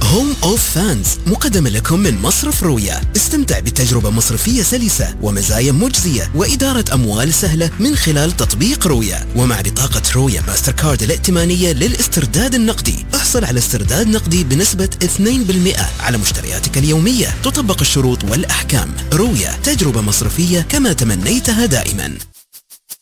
هوم اوف فانز مقدمة لكم من مصرف رويا. استمتع بتجربة مصرفية سلسة ومزايا مجزية وإدارة أموال سهلة من خلال تطبيق رويا. ومع بطاقة رويا ماستر كارد الائتمانية للاسترداد النقدي احصل على استرداد نقدي بنسبة 2% على مشترياتك اليومية. تطبق الشروط والأحكام. رويا، تجربة مصرفية كما تمنيتها دائما.